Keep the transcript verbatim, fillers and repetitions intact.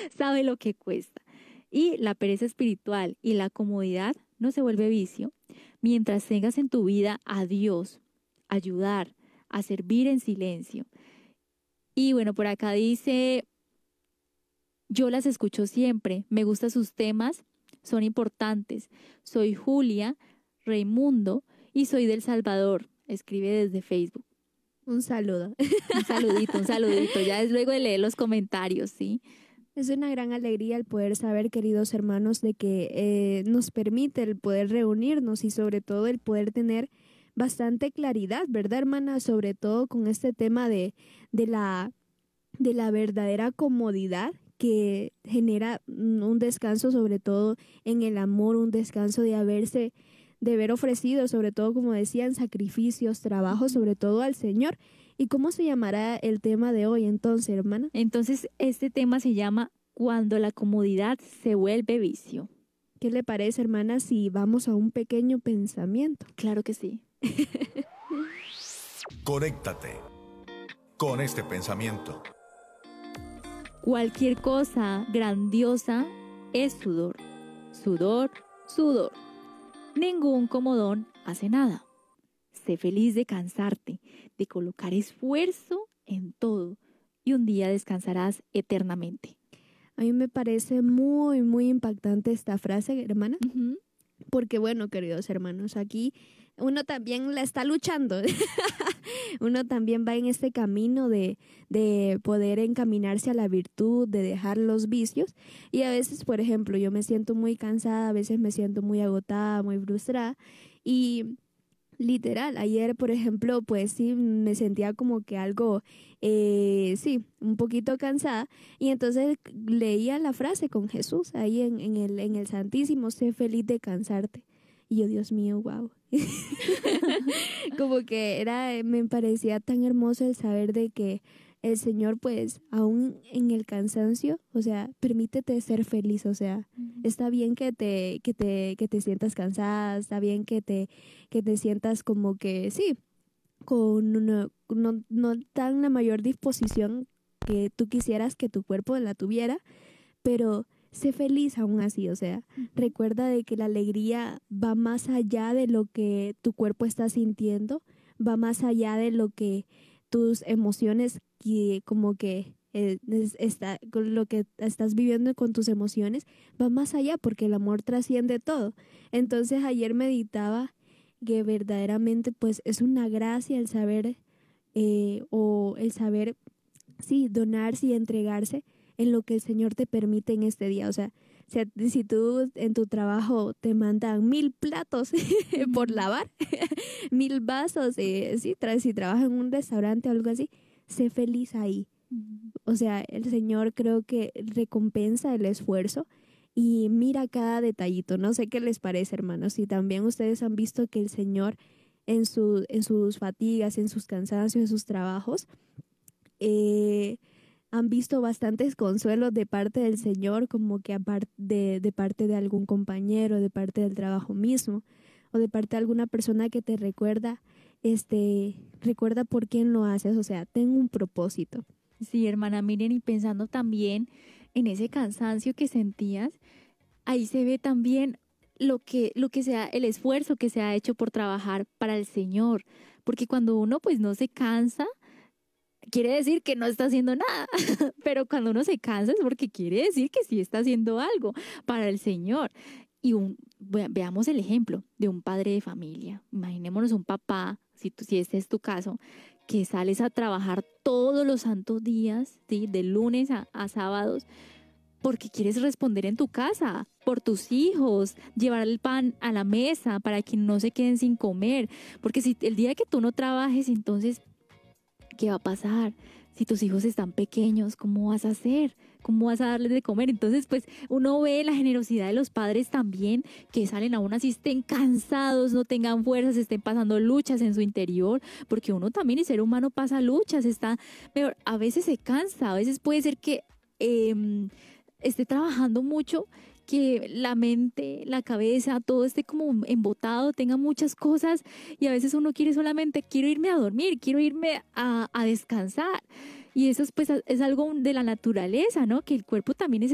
sabe lo que cuesta. Y la pereza espiritual y la comodidad no se vuelve vicio. Mientras tengas en tu vida a Dios, ayudar, a servir en silencio. Y bueno, por acá dice, yo las escucho siempre, me gustan sus temas, son importantes. Soy Julia Raimundo y soy del Salvador. Escribe desde Facebook. Un saludo. Un saludito, un saludito. Ya es luego de leer los comentarios, ¿sí? Es una gran alegría el poder saber, queridos hermanos, de que eh, nos permite el poder reunirnos y sobre todo el poder tener bastante claridad, ¿verdad, hermana? Sobre todo con este tema de, de, la, de la verdadera comodidad que genera un descanso, sobre todo en el amor, un descanso de haberse, de haber ofrecido, sobre todo, como decían, sacrificios, trabajo, sobre todo al Señor. ¿Y cómo se llamará el tema de hoy entonces, hermana? Entonces, este tema se llama Cuando la comodidad se vuelve vicio. ¿Qué le parece, hermana, si vamos a un pequeño pensamiento? Claro que sí. Conéctate con este pensamiento. Cualquier cosa grandiosa es sudor. Sudor, sudor. Ningún comodón hace nada. Sé feliz de cansarte, de colocar esfuerzo en todo, y un día descansarás eternamente. A mí me parece muy, muy impactante esta frase, hermana. Uh-huh. Porque bueno, queridos hermanos, aquí uno también la está luchando. Uno también va en este camino de, de poder encaminarse a la virtud, de dejar los vicios. Y a veces, por ejemplo, yo me siento muy cansada, a veces me siento muy agotada, muy frustrada. Y literal, ayer, por ejemplo, pues sí, me sentía como que algo, eh, sí, un poquito cansada. Y entonces leía la frase con Jesús ahí en, en, el, en el Santísimo, sé feliz de cansarte. Y yo, Dios mío, wow. Como que era, me parecía tan hermoso el saber de que el Señor, pues, aún en el cansancio, o sea, permítete ser feliz, o sea, uh-huh. Está bien que te, que te, que te sientas cansada, está bien que te, que te sientas como que, sí, con una, no, no tan la mayor disposición que tú quisieras que tu cuerpo la tuviera, pero sé feliz aún así, o sea, uh-huh. Recuerda de que la alegría va más allá de lo que tu cuerpo está sintiendo, va más allá de lo que tus emociones, que como que eh, está, con lo que estás viviendo con tus emociones, va más allá porque el amor trasciende todo. Entonces ayer meditaba que verdaderamente pues es una gracia el saber eh, o el saber, sí, donarse y entregarse en lo que el Señor te permite en este día. O sea, si, si tú en tu trabajo te mandan mil platos por lavar, mil vasos, eh, sí, tra- si trabajas en un restaurante o algo así, sé feliz ahí. O sea, el Señor creo que recompensa el esfuerzo y mira cada detallito. No sé qué les parece, hermanos. Si también ustedes han visto que el Señor en, su, en sus fatigas, en sus cansancios, en sus trabajos, eh, han visto bastantes consuelos de parte del Señor, como que aparte de, de parte de algún compañero, de parte del trabajo mismo, o de parte de alguna persona que te recuerda, este, recuerda por quién lo haces, o sea, ten un propósito. Sí, hermana, miren, y pensando también en ese cansancio que sentías, ahí se ve también lo que, lo que sea, el esfuerzo que se ha hecho por trabajar para el Señor, porque cuando uno pues no se cansa, quiere decir que no está haciendo nada, pero cuando uno se cansa es porque quiere decir que sí está haciendo algo para el Señor. Y un, veamos el ejemplo de un padre de familia. Imaginémonos un papá, si, tú, si este es tu caso, que sales a trabajar todos los santos días, ¿sí? De lunes a, a sábados, porque quieres responder en tu casa, por tus hijos, llevar el pan a la mesa para que no se queden sin comer. Porque si el día que tú no trabajes, entonces, ¿qué va a pasar? Si tus hijos están pequeños, ¿cómo vas a hacer? ¿Cómo vas a darles de comer? Entonces, pues, uno ve la generosidad de los padres también, que salen aún así, estén cansados, no tengan fuerzas, estén pasando luchas en su interior, porque uno también, el ser humano, pasa luchas, está, pero a veces se cansa, a veces puede ser que eh, esté trabajando mucho, que la mente, la cabeza, todo esté como embotado, tenga muchas cosas y a veces uno quiere solamente, quiero irme a dormir, quiero irme a, a descansar y eso es, pues, es algo de la naturaleza, ¿no? Que el cuerpo también es